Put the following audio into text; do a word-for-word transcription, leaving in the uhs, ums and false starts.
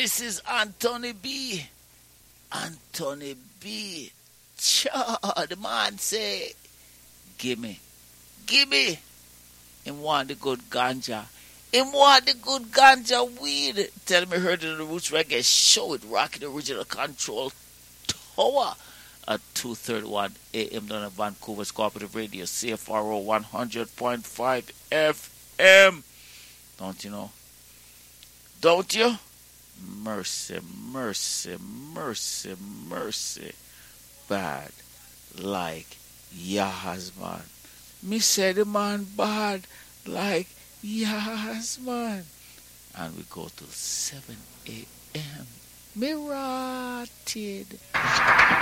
This is Anthony B. Anthony B. Cha, the man say, gimme, gimme. Him want the good ganja. Him want the good ganja weed. Tell me heard it on the Roots Reggae Show with Rocky the Original Control Tower at two thirty-one a.m. on Vancouver's Cooperative Radio, C F R O one hundred point five F M. Don't you know? Don't you? Mercy, mercy, mercy, mercy. Bad like Yahazman. Me say the man bad like Yahazman. And we go to seven a.m. Me rotted.